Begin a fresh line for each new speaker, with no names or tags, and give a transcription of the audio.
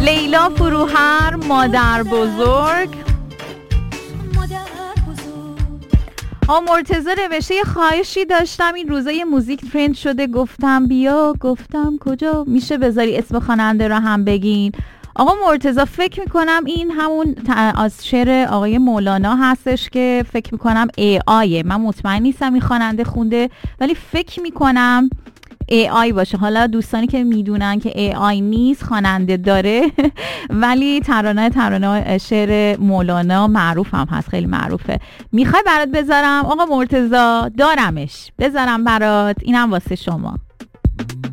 لیلا فروهر، مادر بزرگ. مرتضی نوشته یه خواهشی داشتم، این روزا یه موزیک ترند شده، گفتم بیا، گفتم کجا، میشه بذاری اسم خواننده رو هم بگین؟ آقا مرتضی فکر میکنم این همون از شعر آقای مولانا هستش که فکر میکنم AI، من مطمئن نیستم این خواننده خونده ولی فکر میکنم AI باشه. حالا دوستانی که میدونن که AI نیست، خواننده داره ولی ترانه شعر مولانا معروف هم هست، خیلی معروفه. میخوای برات بذارم آقا مرتضی؟ دارمش، بذارم برات، اینم واسه شما.